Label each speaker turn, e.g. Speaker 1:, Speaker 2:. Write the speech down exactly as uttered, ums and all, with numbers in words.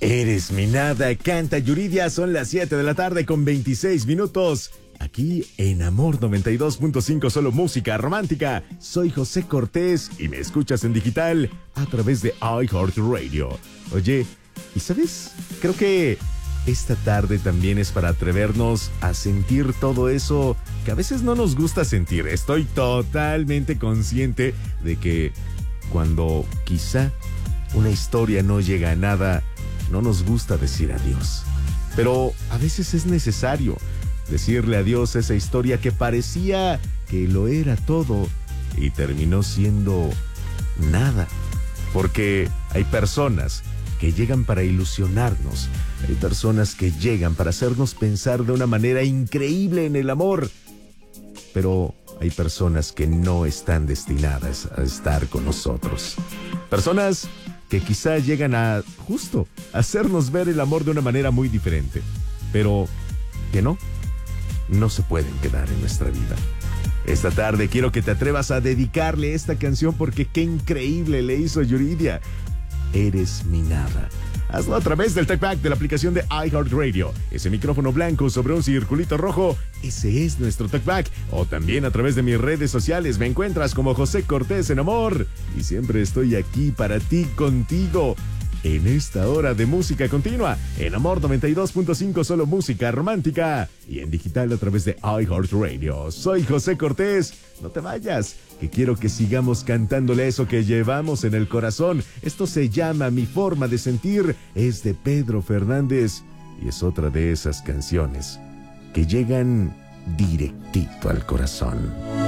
Speaker 1: Eres mi nada, canta Yuridia, son las siete de la tarde con veintiséis minutos. Aquí en Amor noventa y dos punto cinco, solo música romántica. Soy José Cortés y me escuchas en digital a través de iHeartRadio. Oye, ¿y sabes? Creo que esta tarde también es para atrevernos a sentir todo eso que a veces no nos gusta sentir. Estoy totalmente consciente de que cuando quizá una historia no llega a nada, no nos gusta decir adiós. Pero a veces es necesario decirle adiós a esa historia que parecía que lo era todo y terminó siendo nada. Porque hay personas que llegan para ilusionarnos, hay personas que llegan para hacernos pensar de una manera increíble en el amor, pero hay personas que no están destinadas a estar con nosotros. Personas que quizá llegan a, justo, hacernos ver el amor de una manera muy diferente, pero que no, no se pueden quedar en nuestra vida. Esta tarde quiero que te atrevas a dedicarle esta canción porque qué increíble le hizo Yuridia. Eres mi nada. Hazlo a través del TalkBack de la aplicación de iHeartRadio. Ese micrófono blanco sobre un circulito rojo, ese es nuestro TalkBack. O también a través de mis redes sociales me encuentras como José Cortés en Amor. Y siempre estoy aquí para ti, contigo, en esta hora de música continua, en Amor noventa y dos punto cinco, solo música romántica, y en digital a través de iHeartRadio. Soy José Cortés, no te vayas, que quiero que sigamos cantándole eso que llevamos en el corazón. Esto se llama Mi Forma de Sentir, es de Pedro Fernández, y es otra de esas canciones que llegan directito al corazón.